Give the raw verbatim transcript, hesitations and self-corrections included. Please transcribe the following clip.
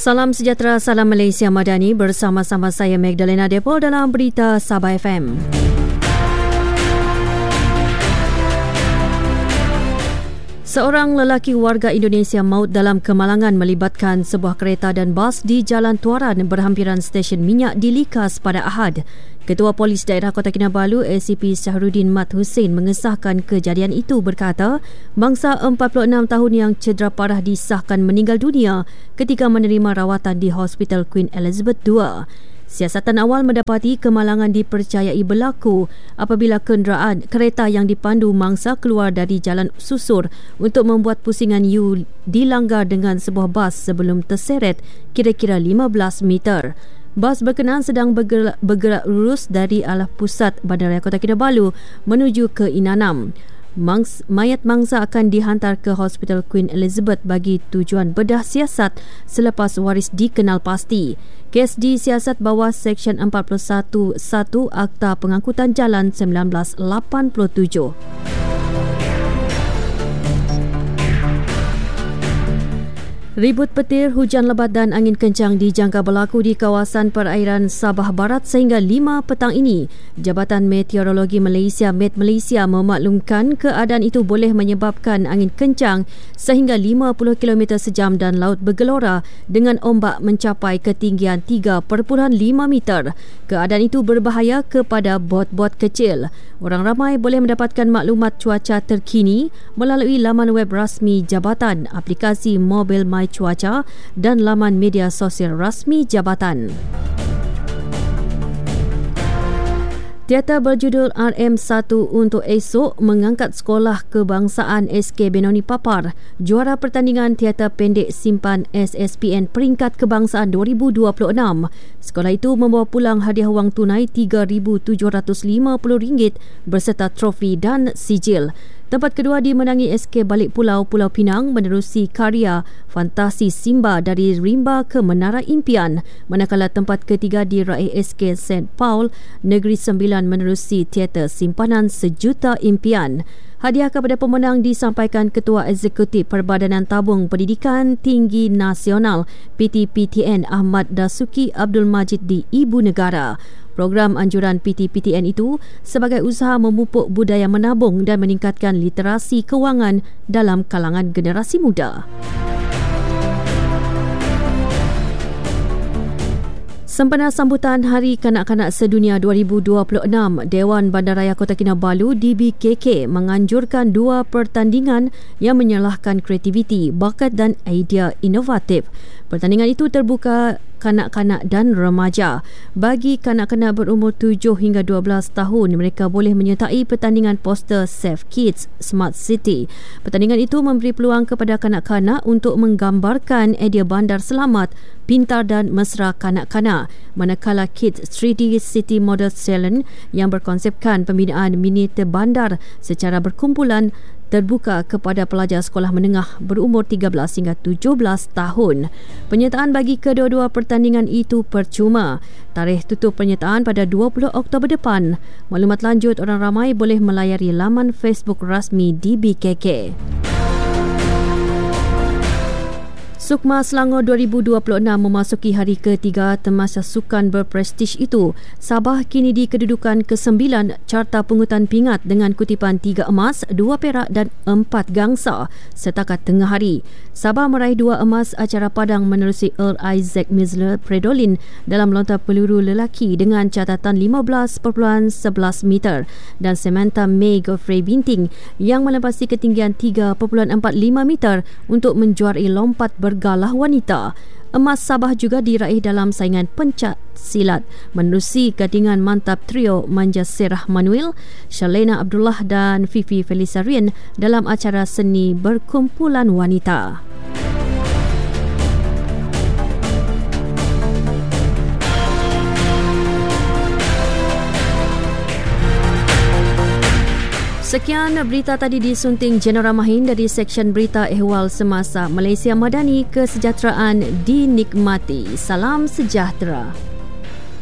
Salam sejahtera, salam Malaysia Madani, bersama-sama saya Magdalena Depol dalam Berita Sabah F M. Seorang lelaki warga Indonesia maut dalam kemalangan melibatkan sebuah kereta dan bas di Jalan Tuaran berhampiran stesen minyak di Likas pada Ahad. Ketua Polis Daerah Kota Kinabalu A C P Syahrudin Mat Hussein mengesahkan kejadian itu, berkata bangsa empat puluh enam tahun yang cedera parah disahkan meninggal dunia ketika menerima rawatan di Hospital Queen Elizabeth kedua. Siasatan awal mendapati kemalangan dipercayai berlaku apabila kenderaan kereta yang dipandu mangsa keluar dari jalan susur untuk membuat pusingan U dilanggar dengan sebuah bas sebelum terseret kira-kira lima belas meter. Bas berkenaan sedang bergerak, bergerak lurus dari arah pusat Bandaraya Kota Kinabalu menuju ke Inanam. Mangs, mayat mangsa akan dihantar ke Hospital Queen Elizabeth bagi tujuan bedah siasat selepas waris dikenal pasti. Kes disiasat bawah Seksyen empat puluh satu satu Akta Pengangkutan Jalan seribu sembilan ratus lapan puluh tujuh. Ribut petir, hujan lebat dan angin kencang dijangka berlaku di kawasan perairan Sabah Barat sehingga lima petang ini. Jabatan Meteorologi Malaysia Met Malaysia memaklumkan keadaan itu boleh menyebabkan angin kencang sehingga lima puluh kilometer sejam dan laut bergelora dengan ombak mencapai ketinggian tiga perpuluhan lima meter. Keadaan itu berbahaya kepada bot-bot kecil. Orang ramai boleh mendapatkan maklumat cuaca terkini melalui laman web rasmi Jabatan, aplikasi mobil My Cuaca dan laman media sosial rasmi Jabatan. Teater berjudul R M satu untuk esok mengangkat Sekolah Kebangsaan S K Benoni Papar, juara pertandingan teater pendek simpan S S P N peringkat kebangsaan dua ribu dua puluh enam. Sekolah itu membawa pulang hadiah wang tunai tiga ribu tujuh ratus lima puluh ringgit berserta trofi dan sijil. Tempat kedua dimenangi S K Balik Pulau Pulau Pinang menerusi karya Fantasi Simba dari Rimba ke Menara Impian, manakala tempat ketiga diraih S K Saint Paul Negeri Sembilan menerusi Teater Simpanan Sejuta Impian. Hadiah kepada pemenang disampaikan Ketua Eksekutif Perbadanan Tabung Pendidikan Tinggi Nasional P T P T N Ahmad Dasuki Abdul Majid di Ibu Negara. Program anjuran P T P T N itu sebagai usaha memupuk budaya menabung dan meningkatkan literasi kewangan dalam kalangan generasi muda. Sempena sambutan Hari Kanak-Kanak Sedunia dua ribu dua puluh enam, Dewan Bandaraya Kota Kinabalu D B K K menganjurkan dua pertandingan yang menyalahkan kreativiti, bakat dan idea inovatif. Pertandingan itu terbuka kanak-kanak dan remaja. Bagi kanak-kanak berumur tujuh hingga dua belas tahun, mereka boleh menyertai pertandingan poster Safe Kids Smart City. Pertandingan itu memberi peluang kepada kanak-kanak untuk menggambarkan idea bandar selamat, pintar dan mesra kanak-kanak. Manakala Kids three D City Model Challenge yang berkonsepkan pembinaan miniatur bandar secara berkumpulan terbuka kepada pelajar sekolah menengah berumur tiga belas hingga tujuh belas tahun. Penyertaan bagi kedua-dua pertandingan itu percuma. Tarikh tutup penyertaan pada dua puluh Oktober depan. Maklumat lanjut orang ramai boleh melayari laman Facebook rasmi D B K K. Sukma Selangor dua ribu dua puluh enam memasuki hari ketiga Tamasya Sukan berprestij itu. Sabah kini di kedudukan kesembilan carta pungutan pingat dengan kutipan tiga emas, dua perak dan empat gangsa setakat tengah hari. Sabah meraih dua emas acara padang menerusi Earl Isaac Misler Predolin dalam lontar peluru lelaki dengan catatan lima belas perpuluhan sebelas meter dan Samantha May Godfrey Binting yang melempasi ketinggian tiga perpuluhan empat lima meter untuk menjuarai lompat bergalah wanita. Emas Sabah juga diraih dalam saingan pencak silat menerusi gadingan mantap trio Manja Serah Manuel, Shalena Abdullah dan Fifi Felisarian dalam acara seni berkumpulan wanita. Sekian berita tadi disunting Jenera Mahin dari Seksyen Berita Ehwal Semasa. Malaysia Madani, kesejahteraan dinikmati. Salam sejahtera.